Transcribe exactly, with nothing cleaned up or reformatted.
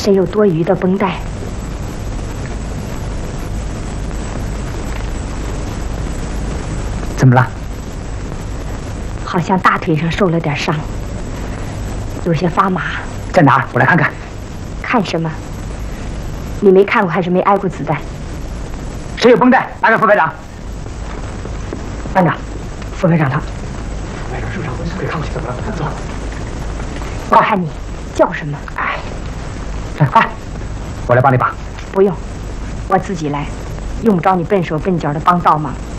谁有多余的绷带？ 怎么了？ 好像大腿上受了点伤，有些发麻。 在哪儿？我来看看。 看什么？你没看过还是没挨过子弹？ 谁有绷带？拿给副排长。班长，副排长他。副排长受伤，可以看过去，怎么了？走。 我看你叫什么？ 哎，来快，我来帮你把。 不用，我自己来，用不着你笨手笨脚的帮倒忙。